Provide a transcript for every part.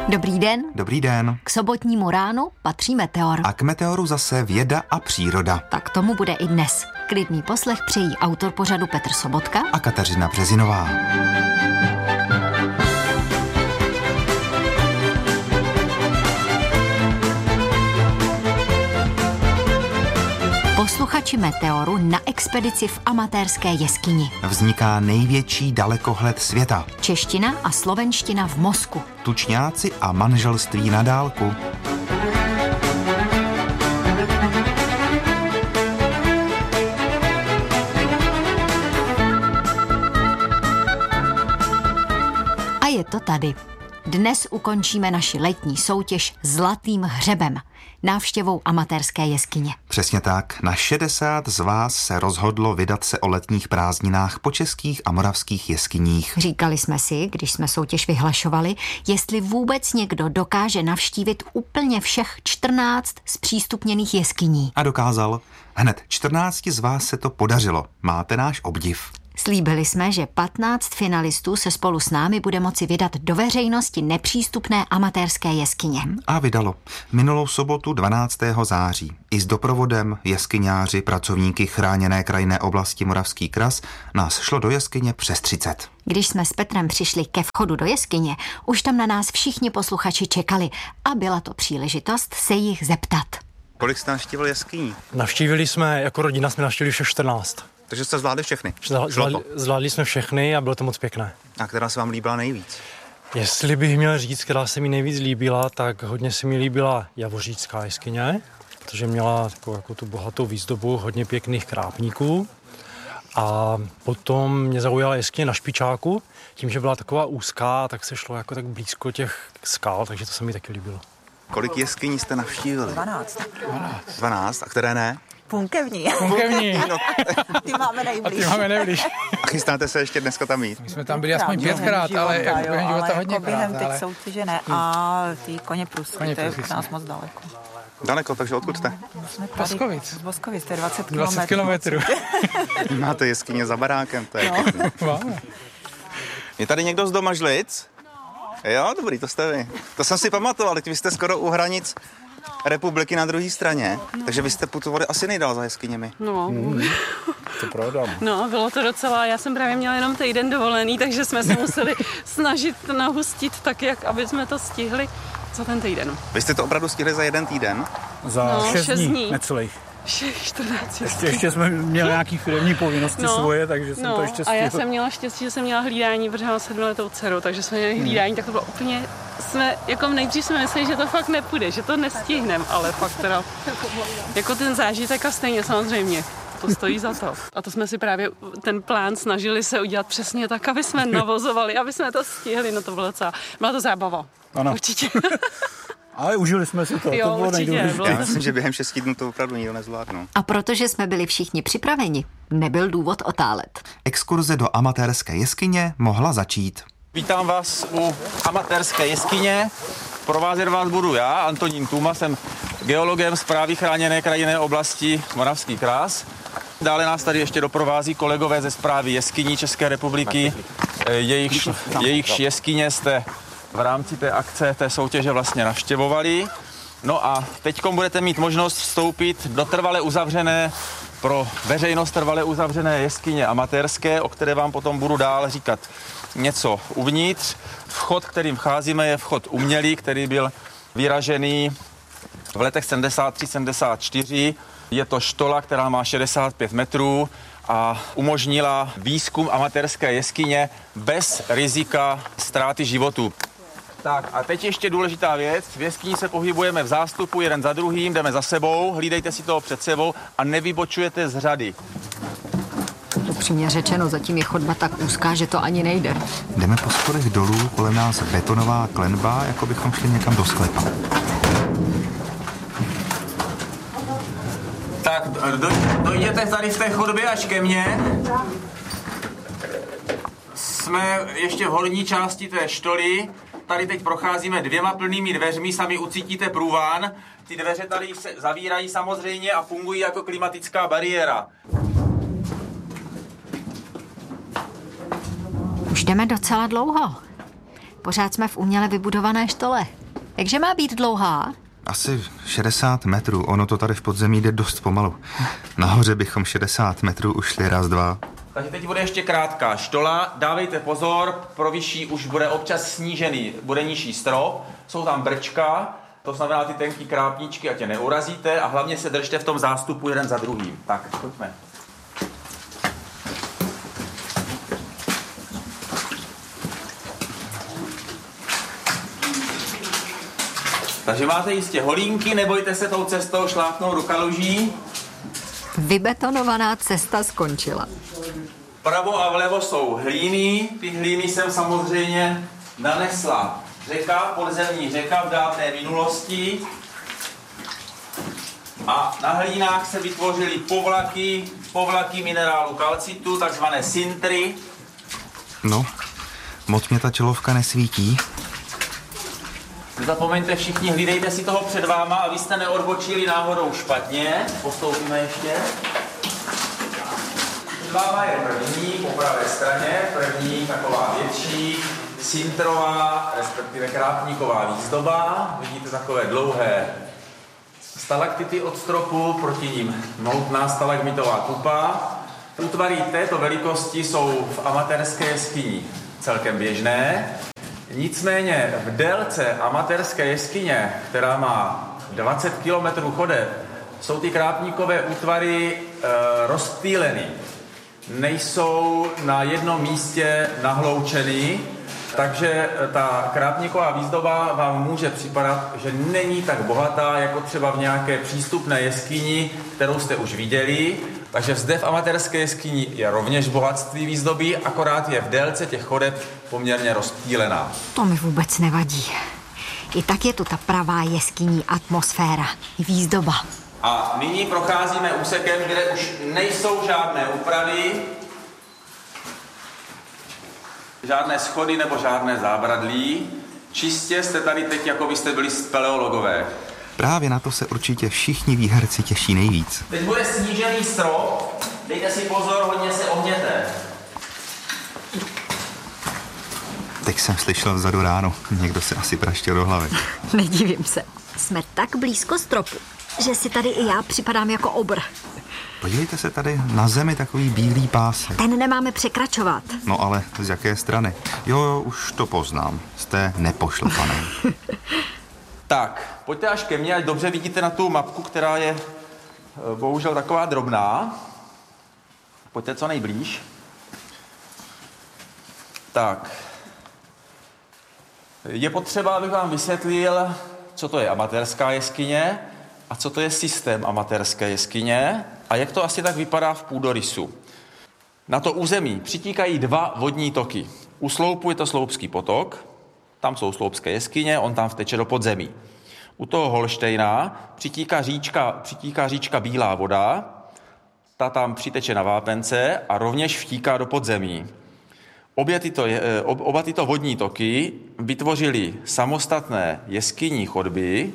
Dobrý den. Dobrý den. K sobotnímu ránu patří Meteor. A k Meteoru zase věda a příroda. Tak tomu bude i dnes. Klidný poslech přejí autor pořadu Petr Sobotka a Kateřina Březinová. Posluchači Meteoru na expedici v amatérské jeskyni. Vzniká největší dalekohled světa. Čeština a slovenština v mozku. Tučňáci a manželství na dálku. A je to tady. Dnes ukončíme naši letní soutěž Zlatým hřebem, návštěvou amatérské jeskyně. Přesně tak. Na 60 z vás se rozhodlo vydat se o letních prázdninách po českých a moravských jeskyních. Říkali jsme si, když jsme soutěž vyhlašovali, jestli vůbec někdo dokáže navštívit úplně všech 14 zpřístupněných jeskyní. A dokázal. Hned 14 z vás se to podařilo. Máte náš obdiv. Slíbili jsme, že 15 finalistů se spolu s námi bude moci vydat do veřejnosti nepřístupné amatérské jeskyně. A vydalo. Minulou sobotu 12. září. I s doprovodem jeskyňáři, pracovníky chráněné krajinné oblasti Moravský kras nás šlo do jeskyně přes 30. Když jsme s Petrem přišli ke vchodu do jeskyně, už tam na nás všichni posluchači čekali a byla to příležitost se jich zeptat. Kolik jste navštívil jeskyní? Navštívili jsme, jako rodina jsme navštívili všech 14. Takže jste zvládli všechny? Zvládli jsme všechny a bylo to moc pěkné. A která se vám líbila nejvíc? Jestli bych měl říct, která se mi nejvíc líbila, tak hodně se mi líbila Javořícká jeskyně, protože měla takovou jako tu bohatou výzdobu, hodně pěkných krápníků. A potom mě zaujala jeskyně na Špičáku, tím, že byla taková úzká, tak se šlo jako tak blízko těch skal, takže to se mi taky líbilo. Kolik jeskyní jste navštívili? 12. A které ne? Punkevní. No. Ty máme nejblíž. A chystáte se ještě dneska tam jít? My jsme tam byli aspoň 5krát, ale během života hodněkrát. Během teď soutěže ne. A ty koně prusky, to je pro nás moc daleko. Daleko, takže odkud jste? Boskovic. Z Boskovic, to je 20 kilometrů. Máte jeskyně za barákem, to je Je tady někdo z Domažlic? Jo, dobrý, to jste vy. To jsem si pamatoval, teď vy jste skoro u hranic republiky na druhé straně, takže vy jste putovali asi nejdál za jeskyněmi. No. To pravda. No, bylo to docela, já jsem právě měla jenom týden dovolený, takže jsme se museli snažit nahustit tak, jak aby jsme to stihli za ten týden. Vy jste to opravdu stihli za jeden týden? Za 6 dní, necelých. 14. Ještě jsme měli nějaký firemní povinnosti svoje, takže jsem to ještě stihl. A já jsem měla štěstí, že jsem měla hlídání, protože mám 7letou dceru, takže jsme měli hlídání, tak to bylo úplně, jako nejdřív jsme mysleli, že to fakt nepůjde, že to nestihneme, ale fakt teda, jako ten zážitek a stejně samozřejmě. To stojí za to. A to jsme si právě ten plán snažili se udělat přesně tak, aby jsme navozovali, aby jsme to stihli, no to bylo docela, byla to zábava. Ano. Určitě. Ale užili jsme si to, jo, to bylo nejdůležitější. Já myslím, že během 6 dnů to opravdu nikdo nezvládnu. A protože jsme byli všichni připraveni, nebyl důvod otálet. Exkurze do amatérské jeskyně mohla začít. Vítám vás u amatérské jeskyně. Provázet vás budu já, Antonín Tůma, jsem geologem Správy chráněné krajinné oblasti Moravský kras. Dále nás tady ještě doprovází kolegové ze Správy jeskyní České republiky. Jejichž jeskyně jste v rámci té akce, té soutěže vlastně navštěvovali. No a teďkom budete mít možnost vstoupit do trvale uzavřené, pro veřejnost trvale uzavřené jeskyně amatérské, o které vám potom budu dál říkat něco uvnitř. Vchod, kterým vcházíme, je vchod umělý, který byl vyražený v letech 73-74. Je to štola, která má 65 metrů a umožnila výzkum amatérské jeskyně bez rizika ztráty životů. Tak a teď ještě důležitá věc. V jeskyni se pohybujeme v zástupu jeden za druhým, jdeme za sebou, hlídejte si toho před sebou a nevybočujete z řady. Upřímně řečeno, zatím je chodba tak úzká, že to ani nejde. Jdeme po schodech dolů, kolem nás betonová klenba, jako bychom šli někam do sklepa. Tak dojděte tady v té chodbě až ke mně. Jsme ještě v horní části té štoly. Tady teď procházíme 2 plnými dveřmi, sami ucítíte průván. Ty dveře tady se zavírají samozřejmě a fungují jako klimatická bariéra. Už jdeme docela dlouho. Pořád jsme v uměle vybudované štole. Jakže má být dlouhá? Asi 60 metrů, ono to tady v podzemí jde dost pomalu. Nahoře bychom 60 metrů ušli raz, dva. Takže teď bude ještě krátká štola, dávejte pozor, pro vyšší už bude občas snížený, bude nižší strop, jsou tam brčka, to znamená ty tenký krápníčky, ať je neurazíte a hlavně se držte v tom zástupu jeden za druhým. Tak, pojďme. Takže máte jistě holínky, nebojte se tou cestou šlápnout do kaluží. Vybetonovaná cesta skončila. Vpravo a vlevo jsou hlíny, ty hlíny jsem samozřejmě nanesla řeka, podzemní řeka v dávné minulosti. A na hlínách se vytvořily povlaky minerálu kalcitu, takzvané sintry. No, moc mě ta čelovka nesvítí. Nezapomeňte všichni, hlídejte si toho před váma, aby jste neodbočili náhodou špatně. Postoupíme ještě. Před váma je první, po pravé straně, první taková větší, sintrová, respektive krápníková výzdoba. Vidíte takové dlouhé stalaktity od stropu, proti ním mohutná stalagmitová kupa. Útvary této velikosti jsou v amatérské jeskyni celkem běžné. Nicméně v délce amatérské jeskyně, která má 20 km chodeb, jsou ty krápníkové útvary rozptýleny. Nejsou na jednom místě nahloučeny, takže ta krápníková výzdoba vám může připadat, že není tak bohatá, jako třeba v nějaké přístupné jeskyni, kterou jste už viděli. Takže zde v amatérské jeskyni je rovněž bohatství výzdoby, akorát je v délce těch chodeb poměrně rozptýlená. To mi vůbec nevadí. I tak je tu ta pravá jeskyní atmosféra, výzdoba. A nyní procházíme úsekem, kde už nejsou žádné úpravy, žádné schody nebo žádné zábradlí. Čistě jste tady teď, jako byste byli speleologové. Právě na to se určitě všichni výherci těší nejvíc. Teď bude snížený strop, dejte si pozor, hodně se ohněte. Teď jsem slyšel vzadu ráno, někdo se asi praštil do hlavy. Nedivím se. Jsme tak blízko stropu, že si tady i já připadám jako obr. Podívejte se tady na zemi, takový bílý pásek. Ten nemáme překračovat. No ale z jaké strany? Jo, už to poznám. Jste nepošlapaný. Tak, pojďte až ke mně, ať dobře vidíte na tu mapku, která je bohužel taková drobná. Pojďte co nejblíž. Tak. Je potřeba, abych vám vysvětlil, co to je amatérská jeskyně a co to je systém amatérské jeskyně a jak to asi tak vypadá v půdorysu. Na to území přitíkají dva vodní toky. U sloupu je to Sloupský potok, tam jsou sloupské jeskyně, on tam vteče do podzemí. U toho Holštejna přitíká říčka Bílá voda, ta tam přiteče na Vápence a rovněž vtíká do podzemí. Oba tyto vodní toky vytvořily samostatné jeskyní chodby,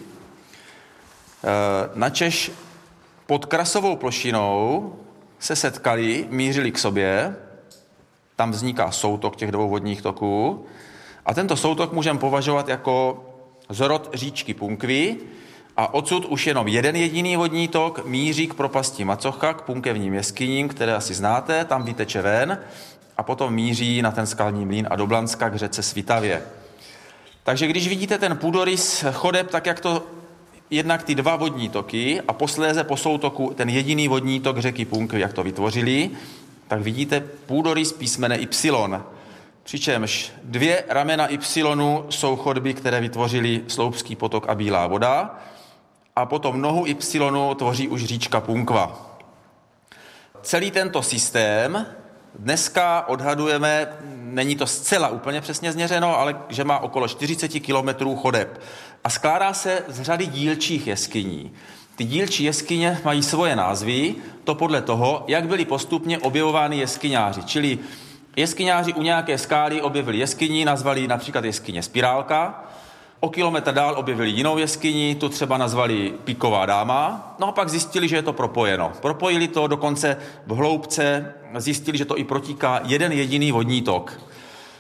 načež pod krasovou plošinou se setkali, mířili k sobě, tam vzniká soutok těch dvou vodních toků a tento soutok můžeme považovat jako zrod říčky Punkvy a odsud už jenom jeden jediný vodní tok míří k propasti Macocha, k punkevním jeskyním, které asi znáte, tam vyteče ven a potom míří na ten skalní mlýn a do Blanska k řece Svitavě. Takže když vidíte ten půdorys chodeb, tak jak to jednak ty dva vodní toky a posléze po soutoku ten jediný vodní tok řeky Punkvy, jak to vytvořili, tak vidíte půdorys písmene Y. Přičemž dvě ramena Y jsou chodby, které vytvořily Sloupský potok a Bílá voda a potom nohu Y tvoří už říčka Punkva. Celý tento systém dneska odhadujeme, není to zcela úplně přesně změřeno, ale že má okolo 40 kilometrů chodeb a skládá se z řady dílčích jeskyní. Ty dílčí jeskyně mají svoje názvy, to podle toho, jak byly postupně objevovány jeskyňáři, čili jeskyňáři u nějaké skály objevili jeskyni, nazvali například jeskyně Spirálka, o kilometr dál objevili jinou jeskyni, tu třeba nazvali Piková dáma, no a pak zjistili, že je to propojeno. Propojili to dokonce v hloubce, zjistili, že to i protíká jeden jediný vodní tok.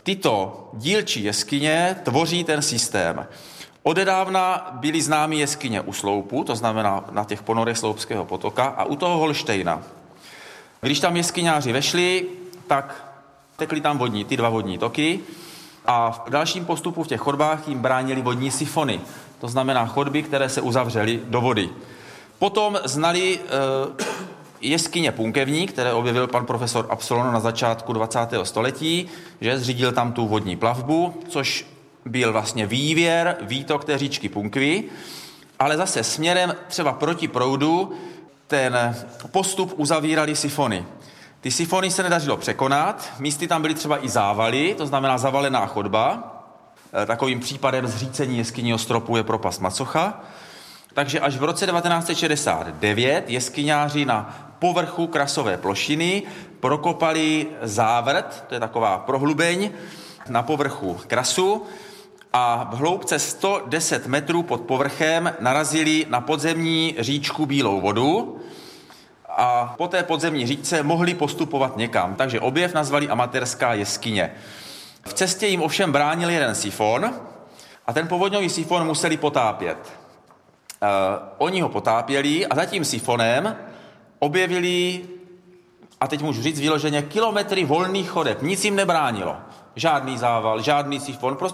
Tyto dílčí jeskyně tvoří ten systém. Odedávna byly známy jeskyně u sloupu, to znamená na těch ponorech Sloupského potoka, a u toho Holštejna. Když tam jeskyňáři vešli, tak tekly tam ty dva vodní toky a v dalším postupu v těch chodbách jim bránili vodní sifony, to znamená chodby, které se uzavřely do vody. Potom znali jeskyně Punkevní, které objevil pan profesor Absolon na začátku 20. století, že zřídil tam tu vodní plavbu, což byl vlastně výtok té říčky Punkvy, ale zase směrem třeba proti proudu ten postup uzavírali sifony. Ty sifony se nedařilo překonat, místy tam byly třeba i závaly, to znamená zavalená chodba. Takovým případem zřícení jeskyního stropu je propast Macocha. Takže až v roce 1969 jeskyňáři na povrchu krasové plošiny prokopali závrt, to je taková prohlubeň, na povrchu krasu a v hloubce 110 metrů pod povrchem narazili na podzemní říčku Bílou vodu a po té podzemní říčce mohli postupovat někam. Takže objev nazvali amatérská jeskyně. V cestě jim ovšem bránil jeden sifon a ten povodňový sifon museli potápět. Oni ho potápěli a za tím sifonem objevili, a teď můžu říct vyloženě, kilometry volných chodeb. Nic jim nebránilo. Žádný zával, žádný sifon, prostě